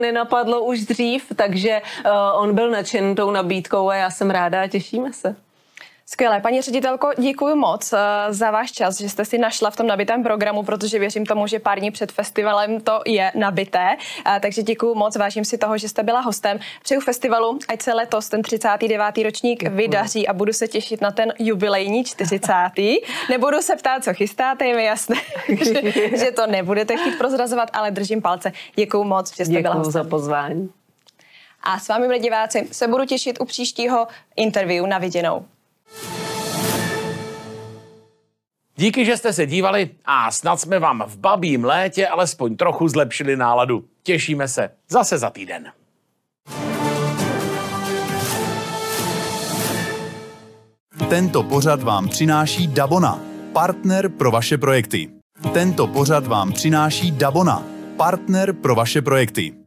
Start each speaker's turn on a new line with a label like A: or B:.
A: nenapadlo už dřív, takže on byl nadšen tou nabídkou a já jsem ráda a těšíme se.
B: Skvělé. Paní ředitelko, děkuji moc za váš čas, že jste si našla v tom nabitém programu, protože věřím tomu, že pár dní před festivalem to je nabité. Takže děkuji moc, vážím si toho, že jste byla hostem. Přeju festivalu, ať se letos ten 39. ročník vydaří a budu se těšit na ten jubilejní 40. Nebudu se ptát, co chystáte, je mi jasné, že to nebudete chtít prozrazovat, ale držím palce. Děkuji moc, že jste byla hostem.
A: Děkuji za pozvání.
B: A s vámi, milí diváci, se budu těšit u příštího interview. Na viděnou.
C: Díky, že jste se dívali a snad jsme vám v babím létě alespoň trochu zlepšili náladu. Těšíme se zase za týden.
D: Tento pořad vám přináší Dabona, partner pro vaše projekty. Tento pořad vám přináší Dabona, partner pro vaše projekty.